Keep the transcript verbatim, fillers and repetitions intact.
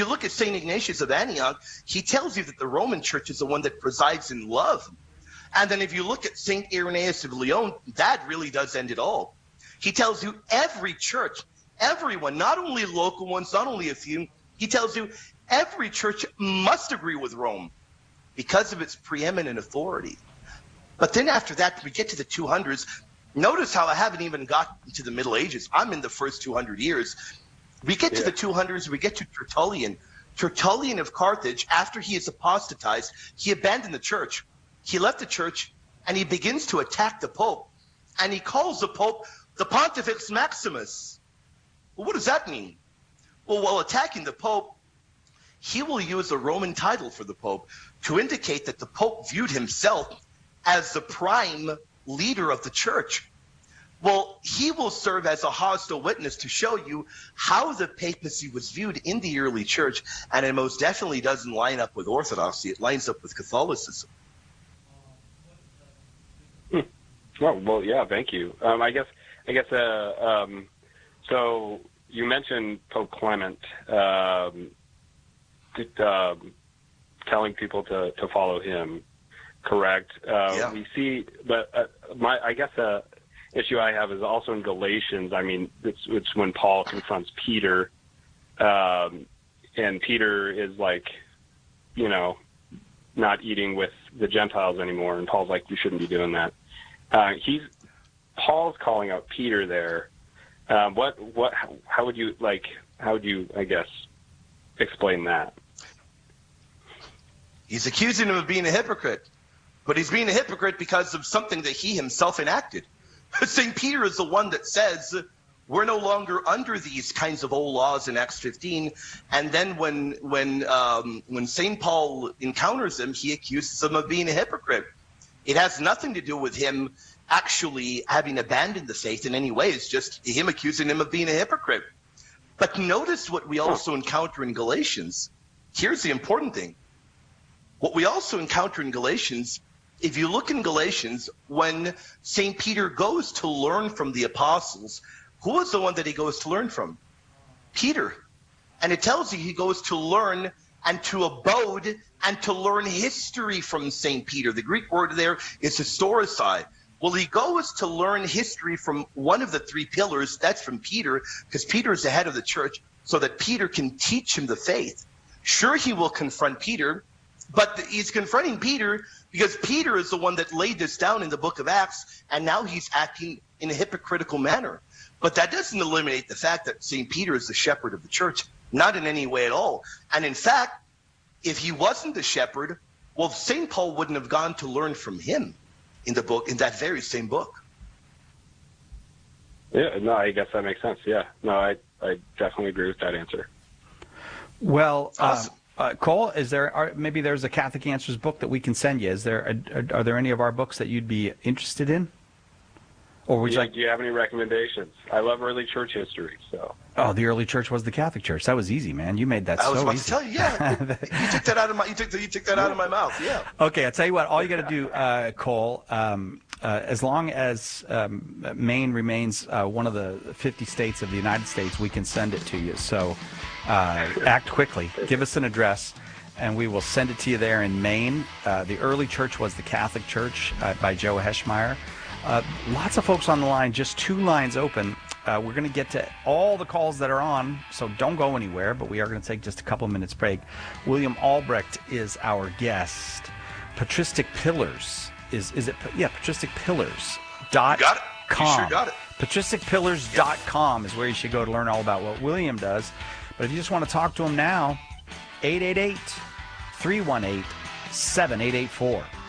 you look at Saint Ignatius of Antioch, he tells you that the Roman church is the one that presides in love. And then if you look at Saint Irenaeus of Lyon, that really does end it all. He tells you every church, everyone, not only local ones, not only a few, he tells you every church must agree with Rome because of its preeminent authority. But then after that, we get to the two hundreds. Notice how I haven't even gotten to the Middle Ages. I'm in the first two hundred years. We get yeah. to the two hundreds, we get to Tertullian. Tertullian of Carthage, after he is apostatized, he abandoned the church. He left the church, and he begins to attack the Pope. And he calls the Pope the Pontifex Maximus. Well, what does that mean? Well, while attacking the Pope, he will use a Roman title for the Pope to indicate that the Pope viewed himself as the prime leader of the church. Well, he will serve as a hostile witness to show you how the papacy was viewed in the early church, and it most definitely doesn't line up with Orthodoxy. It lines up with Catholicism. Hmm. Well, well, yeah, thank you. Um, I guess, I guess. Uh, um, so you mentioned Pope Clement um, t- um, telling people to, to follow him. Correct. Uh, yeah. We see, but uh, my, I guess, uh, issue I have is also in Galatians. I mean, it's, it's when Paul confronts Peter, um, and Peter is like, you know, not eating with the Gentiles anymore, and Paul's like, you shouldn't be doing that. Uh, he's Paul's calling out Peter there. Uh, what, what, how, how would you like? How would you, I guess, explain that? He's accusing him of being a hypocrite, but he's being a hypocrite because of something that he himself enacted. Saint Peter is the one that says we're no longer under these kinds of old laws in Acts fifteen. And then when when um, when Saint Paul encounters him, he accuses him of being a hypocrite. It has nothing to do with him actually having abandoned the faith in any way. It's just him accusing him of being a hypocrite. But notice what we also encounter in Galatians. Here's the important thing. What we also encounter in Galatians, if you look in Galatians, when Saint Peter goes to learn from the apostles, who is the one that he goes to learn from? Peter. And it tells you he goes to learn and to abode and to learn history from Saint Peter. The Greek word there is historicei. Well, he goes to learn history from one of the three pillars. That's from Peter, because Peter is the head of the church, so that Peter can teach him the faith. Sure, he will confront Peter, but he's confronting Peter because Peter is the one that laid this down in the book of Acts, and now he's acting in a hypocritical manner. But that doesn't eliminate the fact that Saint Peter is the shepherd of the church, not in any way at all. And in fact, if he wasn't the shepherd, well, Saint Paul wouldn't have gone to learn from him in the book, in that very same book. Yeah, no, I guess that makes sense. Yeah, no, I, I definitely agree with that answer. Well, awesome. uh, uh, Cole, is there are, maybe there's a Catholic Answers book that we can send you? Is there? Are, are there any of our books that you'd be interested in? Or would yeah, you like? Do you have any recommendations? I love early church history, so. Oh, the early church was the Catholic Church. That was easy, man. You made that I was so about easy. to tell you, yeah. you took that out of my. You took, the, you took that out of my mouth, yeah. Okay, I'll tell you what. All you got to do, uh, Cole, um, uh, as long as um, Maine remains uh, one of the fifty states of the United States, we can send it to you. So uh, act quickly. Give us an address, and we will send it to you there in Maine. Uh, the early church was the Catholic Church uh, by Joe Heschmeyer. Uh, lots of folks on the line, just two lines open. Uh, we're going to get to all the calls that are on, so don't go anywhere, but we are going to take just a couple minutes break. William Albrecht is our guest. Patristic Pillars is, is it, yeah, patristic pillars dot com. Got it. You sure got it. patristic pillars dot com is where you should go to learn all about what William does. But if you just want to talk to him now, eight eight eight, three one eight, seven eight eight four.